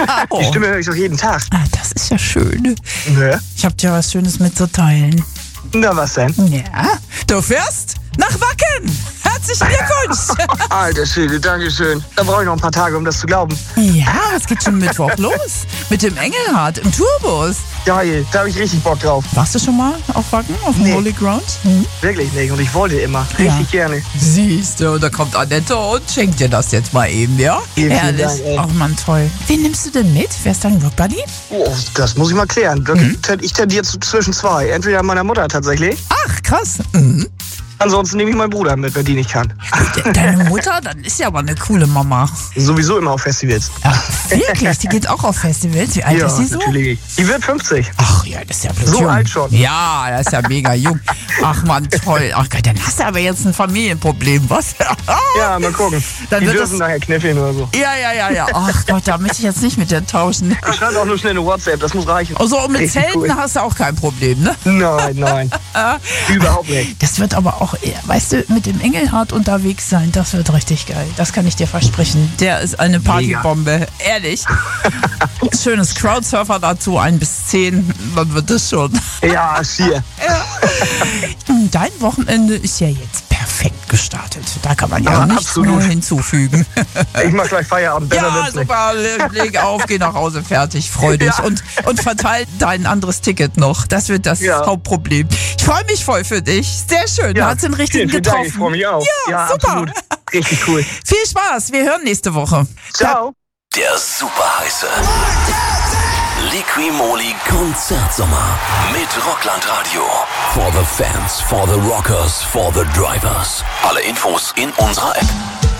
Die Stimme höre ich doch jeden Tag. Ah, das ist ja schön. Ne? Ich hab dir was Schönes mitzuteilen. Na, was denn? Ja, du fährst nach Wacken. Herzlichen Glückwunsch. Alter Schwede, Dankeschön. Da brauche ich noch ein paar Tage, um das zu glauben. Ja, es geht schon Mittwoch los. Mit dem Engelhardt im Tourbus. Geil, da habe ich richtig Bock drauf. Warst du schon mal auf Wacken, auf dem Nee. Holy Ground? Wirklich nicht. Und ich wollte immer. Richtig gerne. Siehst du, da kommt Annette und schenkt dir das jetzt mal eben, ja? Vielen Herrlich. Dank, ey. Ach man, toll. Wen nimmst du denn mit? Wer ist dein Rockbuddy? Oh, das muss ich mal klären. Ich tendiere zwischen zwei. Entweder meiner Mutter tatsächlich. Ach, krass. Mhm. Ansonsten nehme ich meinen Bruder mit, wenn die nicht kann. Deine Mutter, dann ist ja aber eine coole Mama. Sowieso immer auf Festivals. Ach, wirklich? Die geht auch auf Festivals? Wie alt ist sie so? natürlich. Die wird 50. Ach ja, das ist ja bloß So jung. alt schon. Ja, das ist ja mega jung. Ach man, toll. Ach Gott, dann hast du aber jetzt ein Familienproblem, was? Ja, mal gucken. Dann Die wird dürfen das- nachher kniffeln oder so. Ja. Ach Gott, da möchte ich jetzt nicht mit dir tauschen. Ich schreibe auch nur schnell eine WhatsApp, das muss reichen. Also und mit Richtig Zelten cool. hast du auch kein Problem, ne? Nein. Überhaupt nicht. Das wird aber auch, weißt du, mit dem Engelhardt unterwegs sein, das wird richtig geil. Das kann ich dir versprechen. Der ist eine Partybombe, ehrlich. Schönes Crowdsurfer dazu, 1 bis 10, dann wird das schon. Ja, schier. Dein Wochenende ist ja jetzt perfekt gestartet. Da kann man ja Ah, nichts absolut. mehr hinzufügen. Ich mach gleich Feierabend. Besser Ja, wird's nicht. super. Leg auf, geh nach Hause, fertig, freu dich. Ja. Und verteil dein anderes Ticket noch. Das wird das Ja. Hauptproblem. Ich freue mich voll für dich. Sehr schön. Du hast den richtigen vielen getroffen. Dank, ich freue mich auch. Ja, super. Absolut. Richtig cool. Viel Spaß. Wir hören nächste Woche. Ciao. Der super heiße Liqui-Moly Konzertsommer mit Rockland Radio. For the fans, for the rockers, for the drivers. Alle Infos in unserer App.